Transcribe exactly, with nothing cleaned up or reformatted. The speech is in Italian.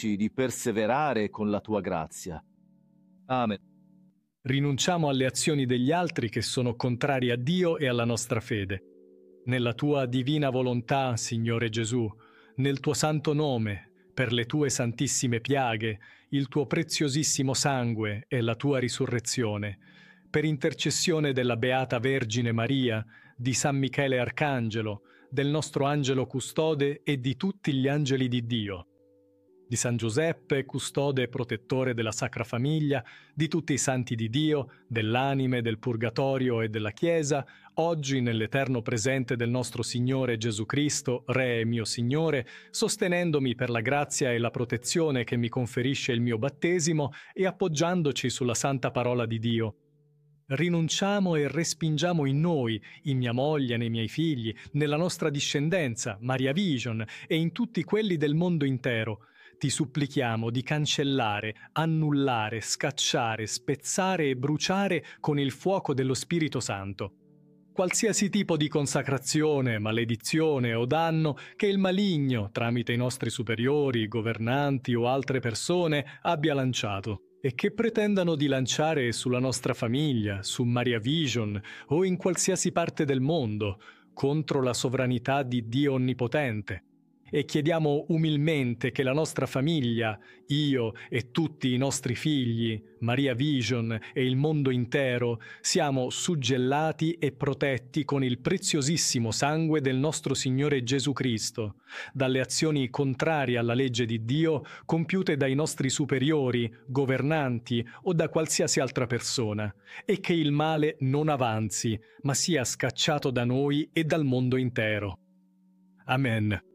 aiutaci di perseverare con la tua grazia. Amen. Rinunciamo alle azioni degli altri che sono contrarie a Dio e alla nostra fede. Nella tua divina volontà, Signore Gesù, nel tuo santo nome, per le tue santissime piaghe, il tuo preziosissimo sangue e la tua risurrezione, per intercessione della Beata Vergine Maria, di San Michele Arcangelo, del nostro angelo custode e di tutti gli angeli di Dio, di San Giuseppe, custode e protettore della Sacra Famiglia, di tutti i santi di Dio, dell'anime, del Purgatorio e della Chiesa, oggi nell'eterno presente del nostro Signore Gesù Cristo, Re e mio Signore, sostenendomi per la grazia e la protezione che mi conferisce il mio battesimo e appoggiandoci sulla santa parola di Dio. Rinunciamo e respingiamo in noi, in mia moglie, nei miei figli, nella nostra discendenza, Maria Vision, e in tutti quelli del mondo intero. Ti supplichiamo di cancellare, annullare, scacciare, spezzare e bruciare con il fuoco dello Spirito Santo qualsiasi tipo di consacrazione, maledizione o danno che il maligno, tramite i nostri superiori, governanti o altre persone, abbia lanciato e che pretendano di lanciare sulla nostra famiglia, su Maria Vision o in qualsiasi parte del mondo, contro la sovranità di Dio Onnipotente. E chiediamo umilmente che la nostra famiglia, io e tutti i nostri figli, Maria Vision e il mondo intero, siamo suggellati e protetti con il preziosissimo sangue del nostro Signore Gesù Cristo, dalle azioni contrarie alla legge di Dio compiute dai nostri superiori, governanti o da qualsiasi altra persona, e che il male non avanzi, ma sia scacciato da noi e dal mondo intero. Amen.